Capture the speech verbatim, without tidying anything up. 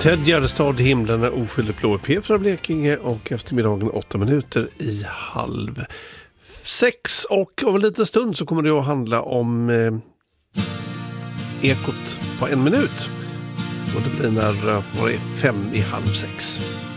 Ted Gärdestad, himlen är oskyldig blå, P från Blekinge, och eftermiddagen åtta minuter i halv sex. Och om en liten stund så kommer det att handla om eh, Ekot på en minut. Och det blir när uh, var det fem i halv sex.